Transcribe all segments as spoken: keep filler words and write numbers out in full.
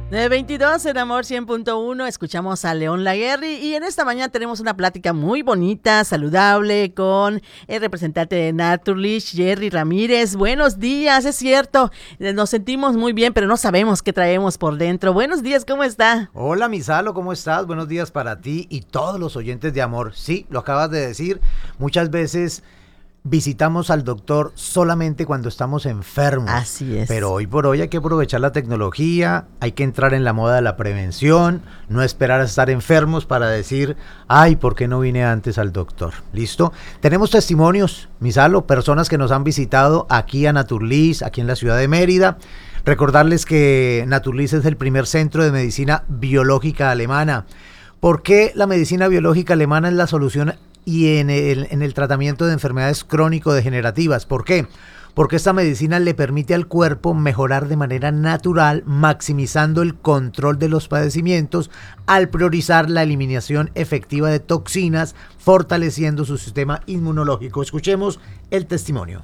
nueve veintidós en Amor cien punto uno, escuchamos a León Laguerri y en esta mañana tenemos una plática muy bonita, saludable con el representante de Naturlish, Jerry Ramírez. Buenos días, es cierto, nos sentimos muy bien, pero no sabemos qué traemos por dentro. Buenos días, ¿cómo está? Hola, Misalo, ¿cómo estás? Buenos días para ti y todos los oyentes de Amor. Sí, lo acabas de decir, muchas veces visitamos al doctor solamente cuando estamos enfermos. Así es. Pero hoy por hoy hay que aprovechar la tecnología, hay que entrar en la moda de la prevención, no esperar a estar enfermos para decir, ay, ¿por qué no vine antes al doctor? ¿Listo? Tenemos testimonios, Misalo, personas que nos han visitado aquí a Naturlish, aquí en la ciudad de Mérida. Recordarles que Naturlish es el primer centro de medicina biológica alemana. ¿Por qué la medicina biológica alemana es la solución y en el, en el tratamiento de enfermedades crónico-degenerativas? ¿Por qué? Porque esta medicina le permite al cuerpo mejorar de manera natural, maximizando el control de los padecimientos al priorizar la eliminación efectiva de toxinas, fortaleciendo su sistema inmunológico. Escuchemos el testimonio.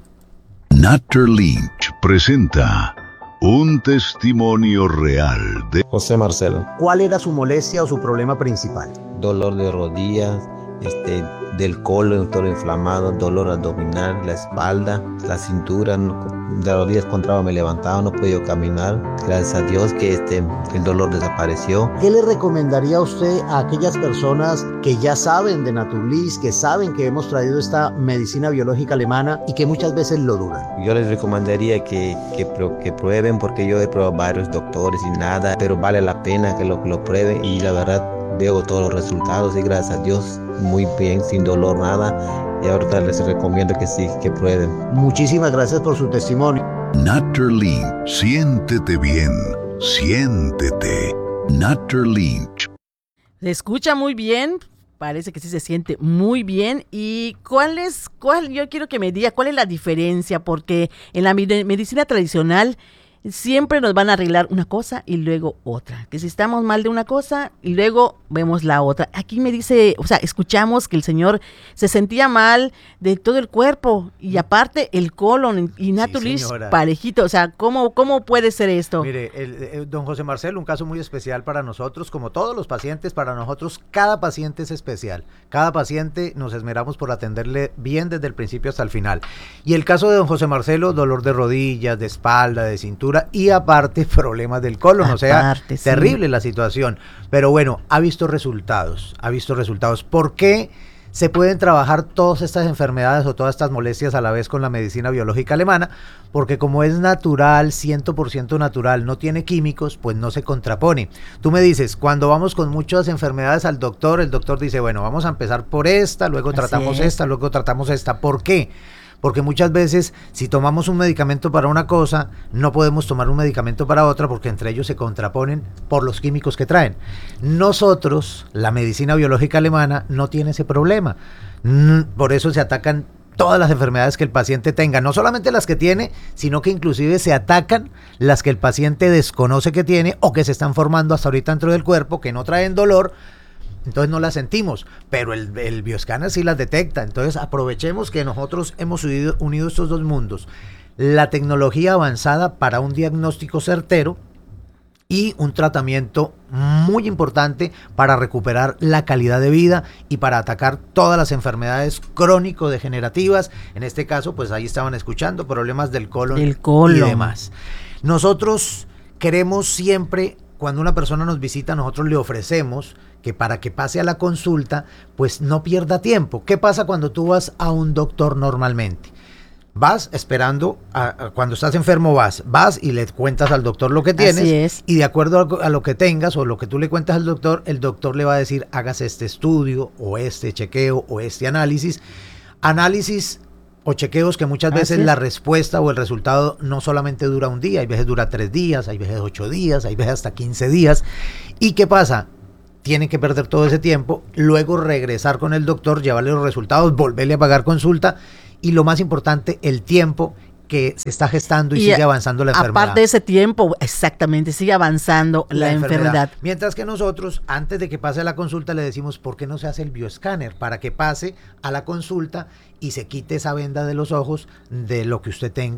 Naturlish presenta un testimonio real de José Marcelo. ¿Cuál era su molestia o su problema principal? Dolor de rodillas, este, del colon todo inflamado, dolor abdominal, la espalda, la cintura, no, de las rodillas contraba me levantaba, no podía caminar. Gracias a Dios que este, el dolor desapareció. ¿Qué le recomendaría a usted a aquellas personas que ya saben de Naturlish, que saben que hemos traído esta medicina biológica alemana y que muchas veces lo dudan? Yo les recomendaría que, que, que prueben, porque yo he probado varios doctores y nada, pero vale la pena que lo, que lo prueben y la verdad veo todos los resultados y gracias a Dios muy bien, sin dolor, nada, y ahorita les recomiendo que sí, que prueben. Muchísimas gracias por su testimonio. Naturlish, siéntete bien, siéntete. Naturlish. Se escucha muy bien, parece que sí se siente muy bien. ¿Y cuál es, cuál, yo quiero que me diga cuál es la diferencia? Porque en la medicina tradicional siempre nos van a arreglar una cosa y luego otra. Que si estamos mal de una cosa y luego vemos la otra. Aquí me dice, o sea, escuchamos que el señor se sentía mal de todo el cuerpo y aparte el colon y Naturlish sí, parejito. O sea, ¿cómo, cómo puede ser esto? Mire, el, el, don José Marcelo, un caso muy especial para nosotros, como todos los pacientes, para nosotros cada paciente es especial. Cada paciente nos esmeramos por atenderle bien desde el principio hasta el final. Y el caso de don José Marcelo, dolor de rodillas, de espalda, de cintura, y aparte problemas del colon, aparte, o sea, sí. Terrible la situación, pero bueno, ha visto resultados, ha visto resultados. ¿Por qué se pueden trabajar todas estas enfermedades o todas estas molestias a la vez con la medicina biológica alemana? Porque como es natural, cien por ciento natural, no tiene químicos, pues no se contrapone. Tú me dices, cuando vamos con muchas enfermedades al doctor, el doctor dice, bueno, vamos a empezar por esta, luego Así tratamos es. esta, luego tratamos esta. ¿Por qué? Porque muchas veces si tomamos un medicamento para una cosa, no podemos tomar un medicamento para otra porque entre ellos se contraponen por los químicos que traen. Nosotros, la medicina biológica alemana, no tiene ese problema. Por eso se atacan todas las enfermedades que el paciente tenga, no solamente las que tiene, sino que inclusive se atacan las que el paciente desconoce que tiene o que se están formando hasta ahorita dentro del cuerpo, que no traen dolor. Entonces no las sentimos, pero el, el bioscáner sí las detecta. Entonces aprovechemos que nosotros hemos unido, unido estos dos mundos. La tecnología avanzada para un diagnóstico certero y un tratamiento muy importante para recuperar la calidad de vida y para atacar todas las enfermedades crónico-degenerativas. En este caso, pues ahí estaban escuchando problemas del colon, el colon. y demás. Nosotros queremos siempre, cuando una persona nos visita, nosotros le ofrecemos que para que pase a la consulta, pues no pierda tiempo. ¿Qué pasa cuando tú vas a un doctor normalmente? Vas esperando, a, a, cuando estás enfermo vas, vas y le cuentas al doctor lo que tienes. Así es. Y de acuerdo a, a lo que tengas o lo que tú le cuentas al doctor, el doctor le va a decir, hágase este estudio o este chequeo o este análisis. Análisis o chequeos que muchas veces la respuesta o el resultado no solamente dura un día, hay veces dura tres días, hay veces ocho días, hay veces hasta quince días. ¿Y qué pasa? Tienen que perder todo ese tiempo, luego regresar con el doctor, llevarle los resultados, volverle a pagar consulta y lo más importante, el tiempo que se está gestando y, y sigue avanzando la enfermedad. Aparte de ese tiempo, exactamente, sigue avanzando la, la enfermedad. enfermedad. Mientras que nosotros, antes de que pase a la consulta, le decimos, ¿por qué no se hace el bioescáner? Para que pase a la consulta y se quite esa venda de los ojos de lo que usted tenga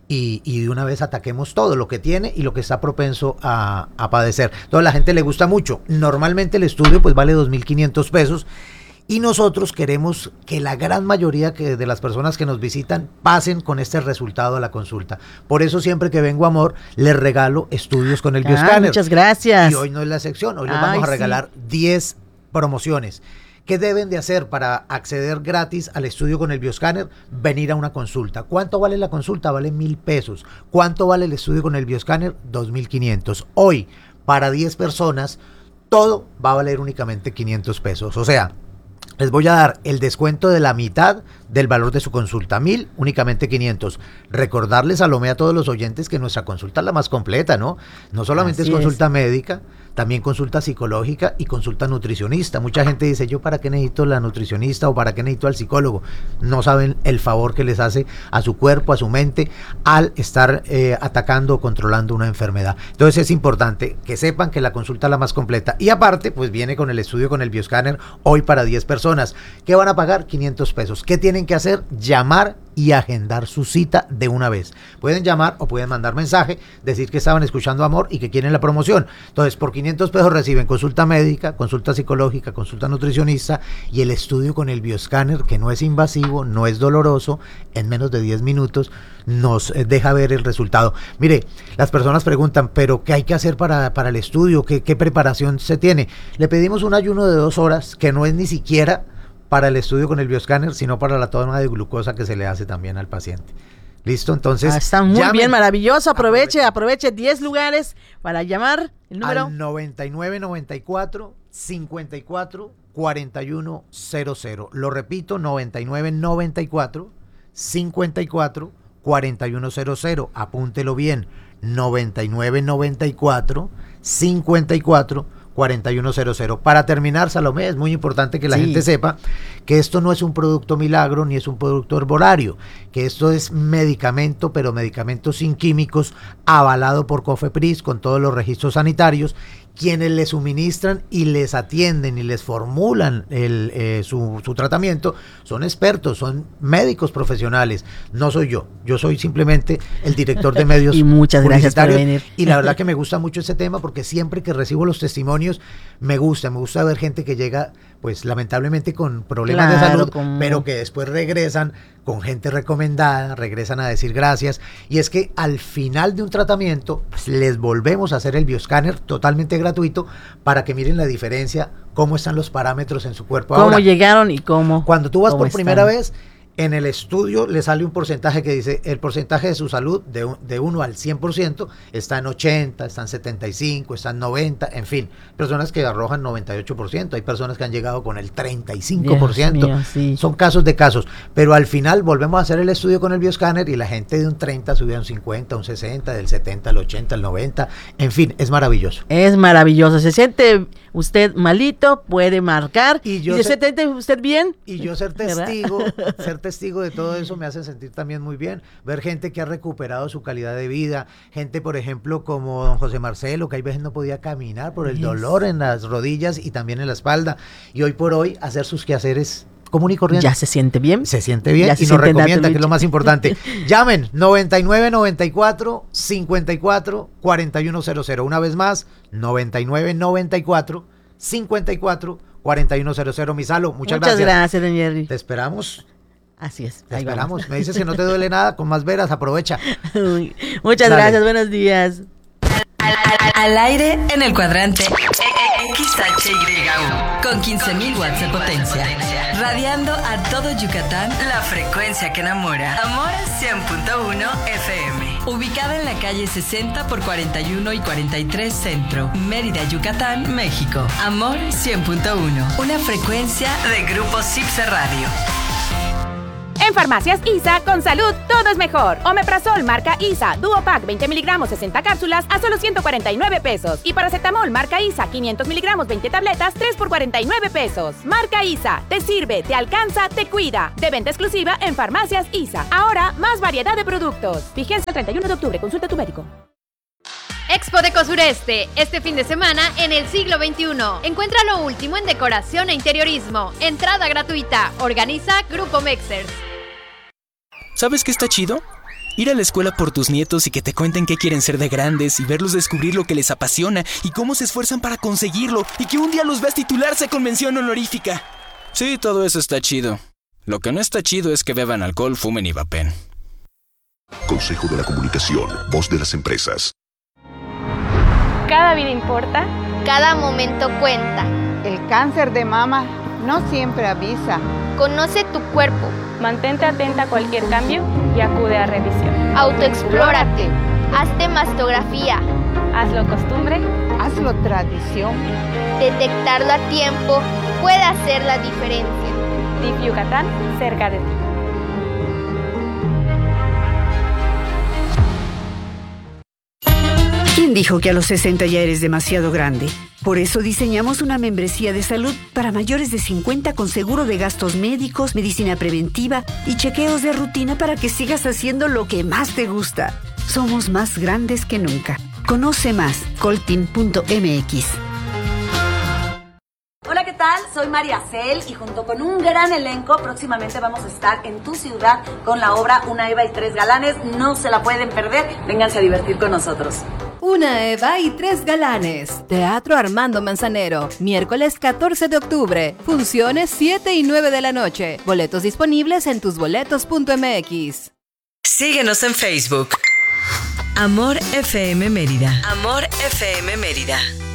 y, y de una vez ataquemos todo lo que tiene y lo que está propenso a, a padecer. Entonces a la gente le gusta mucho. Normalmente el estudio pues vale dos mil quinientos pesos. Y nosotros queremos que la gran mayoría que de las personas que nos visitan pasen con este resultado a la consulta. Por eso siempre que vengo a Amor, les regalo estudios con el Ah, Bioscanner. muchas gracias. Y hoy no es la sección, hoy les Ay, vamos a sí. regalar diez promociones. ¿Qué deben de hacer para acceder gratis al estudio con el Bioscanner? Venir a una consulta. ¿Cuánto vale la consulta? Vale mil pesos. ¿Cuánto vale el estudio con el Bioscanner? Dos mil quinientos. Hoy, para diez personas, todo va a valer únicamente quinientos pesos. O sea, les voy a dar el descuento de la mitad del valor de su consulta, mil, únicamente quinientos. Recordarles, Salomé, a todos los oyentes que nuestra consulta es la más completa, ¿no? No solamente Así es consulta es. médica, también consulta psicológica y consulta nutricionista. Mucha gente dice, ¿yo para qué necesito la nutricionista o para qué necesito al psicólogo? No saben el favor que les hace a su cuerpo, a su mente, al estar eh, atacando o controlando una enfermedad. Entonces es importante que sepan que la consulta es la más completa. Y aparte, pues viene con el estudio con el Bioscanner hoy para diez personas. ¿Qué van a pagar? quinientos pesos. ¿Qué tienen que hacer? Llamar y agendar su cita de una vez. Pueden llamar o pueden mandar mensaje, decir que estaban escuchando Amor y que quieren la promoción. Entonces, por quinientos pesos reciben consulta médica, consulta psicológica, consulta nutricionista y el estudio con el Bioscanner, que no es invasivo, no es doloroso, en menos de diez minutos nos deja ver el resultado. Mire, las personas preguntan, ¿pero qué hay que hacer para, para el estudio? ¿Qué, ¿Qué preparación se tiene? Le pedimos un ayuno de dos horas, que no es ni siquiera para el estudio con el Bioscanner, sino para la toma de glucosa que se le hace también al paciente. ¿Listo? Entonces, Ah, está muy llamen. bien, maravilloso. Aproveche, aproveche diez lugares para llamar. El número. Al noventa y nueve noventa y cuatro cincuenta y cuatro cuarenta y uno cero cero. Lo repito, noventa y nueve noventa y cuatro cincuenta y cuatro cuarenta y uno cero cero. Apúntelo bien. noventa y nueve noventa y cuatro cincuenta y cuatro cuarenta y uno cero cero. Para terminar, Salomé, es muy importante que la Sí. gente sepa que esto no es un producto milagro ni es un producto herbolario, que esto es medicamento, pero medicamento sin químicos, avalado por COFEPRIS con todos los registros sanitarios. Quienes le suministran y les atienden y les formulan el, eh, su, su tratamiento son expertos, son médicos profesionales. No soy yo, yo soy simplemente el director de medios Y muchas gracias por publicitarios. venir. Y la verdad que me gusta mucho este tema porque siempre que recibo los testimonios me gusta, me gusta ver gente que llega pues lamentablemente con problemas de Claro, salud, como- pero que después regresan con gente recomendada, regresan a decir gracias. Y es que al final de un tratamiento pues, les volvemos a hacer el Bioscanner totalmente gratuito para que miren la diferencia, cómo están los parámetros en su cuerpo. ¿Cómo Ahora, llegaron y cómo? cuando tú vas cómo por están? primera vez, en el estudio le sale un porcentaje que dice el porcentaje de su salud de, un- de uno al cien por ciento está en ochenta, está en setenta y cinco, está en noventa, en fin, personas que arrojan noventa y ocho por ciento, hay personas que han llegado con el treinta y cinco por ciento, Dios mío, sí. son casos de casos, pero al final volvemos a hacer el estudio con el Bioscanner y la gente de un treinta subió a un cincuenta, un sesenta, del setenta al ochenta, al noventa, en fin, es maravilloso. Es maravilloso. Se siente usted malito, puede marcar. Y Y, yo se sé- siente usted bien. Y yo ser ¿Verdad? testigo, ser testigo de todo eso me hace sentir también muy bien. Ver gente que ha recuperado su calidad de vida, gente, por ejemplo, como don José Marcelo, que hay veces no podía caminar por el Yes. dolor en las rodillas y también en la espalda. Y hoy por hoy hacer sus quehaceres común y corriente. Ya se siente bien. Se siente bien Ya y se nos siente recomienda, Natalie. que es lo más importante. Llamen noventa y nueve noventa y cuatro cincuenta y cuatro cuarenta y uno cero cero. Una vez más, noventa y nueve noventa y cuatro cincuenta y cuatro cuarenta y uno cero cero. Misalo, muchas, Muchas gracias. gracias, don Jerry. Te esperamos. Así es. Te ahí vamos. esperamos. Me dices que no te duele nada, con más veras, aprovecha. Uy, Muchas Dale. gracias, buenos días. Al aire en el cuadrante X H Y U con quince mil watts de potencia, radiando a todo Yucatán la frecuencia que enamora. Amor cien punto uno F M, ubicada en la calle sesenta por cuarenta y uno y cuarenta y tres Centro, Mérida, Yucatán, México. Amor cien punto uno, una frecuencia de Grupo Cipse Radio. En Farmacias ISA, con salud, todo es mejor. Omeprazol marca ISA, Duopack veinte miligramos, sesenta cápsulas a solo ciento cuarenta y nueve pesos. Y paracetamol marca ISA, quinientos miligramos, veinte tabletas, tres por cuarenta y nueve pesos. Marca ISA, te sirve, te alcanza, te cuida. De venta exclusiva en Farmacias ISA. Ahora, más variedad de productos. Vigencia el treinta y uno de octubre, consulta a tu médico. Expo Deco Sureste, este fin de semana en el siglo veintiuno. Encuentra lo último en decoración e interiorismo. Entrada gratuita. Organiza Grupo Mexers. ¿Sabes qué está chido? Ir a la escuela por tus nietos y que te cuenten qué quieren ser de grandes y verlos descubrir lo que les apasiona y cómo se esfuerzan para conseguirlo y que un día los veas titularse con mención honorífica. Sí, todo eso está chido. Lo que no está chido es que beban alcohol, fumen y vapen. Consejo de la Comunicación, voz de las empresas. Cada vida importa. Cada momento cuenta. El cáncer de mama no siempre avisa. Conoce tu cuerpo. Mantente atenta a cualquier cambio y acude a revisión. Autoexplórate. Hazte mastografía. Hazlo costumbre. Hazlo tradición. Detectarlo a tiempo puede hacer la diferencia. D I F Yucatán, cerca de ti. ¿Quién dijo que a los sesenta ya eres demasiado grande? Por eso diseñamos una membresía de salud para mayores de cincuenta con seguro de gastos médicos, medicina preventiva y chequeos de rutina para que sigas haciendo lo que más te gusta. Somos más grandes que nunca. Conoce más, coltin punto m x. Hola, ¿qué tal? Soy María Cel y junto con un gran elenco próximamente vamos a estar en tu ciudad con la obra Una Eva y Tres Galanes. No se la pueden perder, vénganse a divertir con nosotros. Una Eva y Tres Galanes. Teatro Armando Manzanero. Miércoles catorce de octubre. Funciones siete y nueve de la noche. Boletos disponibles en tusboletos punto m x. Síguenos en Facebook. Amor F M Mérida. Amor F M Mérida.